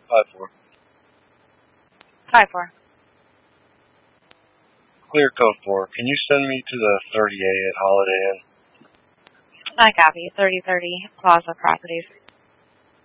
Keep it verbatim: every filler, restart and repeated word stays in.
Five four. Five four. Clear code four. Can you send me to the thirty-eight at Holiday Inn? I copy. thirty thirty Plaza Properties.